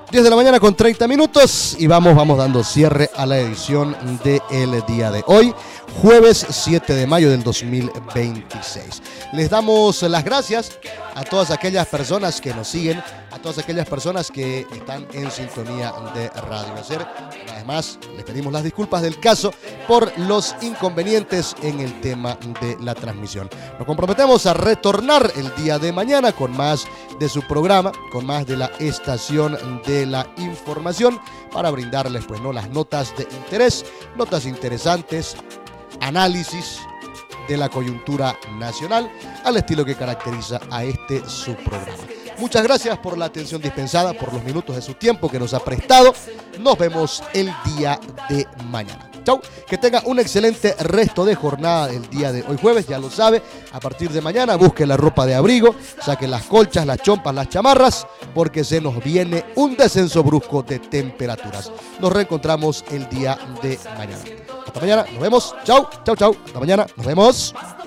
10 de la mañana con 30 minutos y vamos dando cierre a la edición del día de hoy, jueves 7 de mayo del 2026. Les damos las gracias a todas aquellas personas que nos siguen, a todas aquellas personas que están en sintonía de Radio Nacer. Además, les pedimos las disculpas del caso por los inconvenientes en el tema de la transmisión. Nos comprometemos a retornar el día de mañana con más de su programa, con más de la estación de la información, para brindarles pues, ¿no? las notas de interés, notas interesantes, análisis de la coyuntura nacional, al estilo que caracteriza a este su programa. Muchas gracias por la atención dispensada, por los minutos de su tiempo que nos ha prestado. Nos vemos el día de mañana. Chau, que tenga un excelente resto de jornada del día de hoy jueves, ya lo sabe. A partir de mañana busque la ropa de abrigo, saque las colchas, las chompas, las chamarras, porque se nos viene un descenso brusco de temperaturas. Nos reencontramos el día de mañana. Hasta mañana, nos vemos. Chau, chau, chau. Hasta mañana, nos vemos.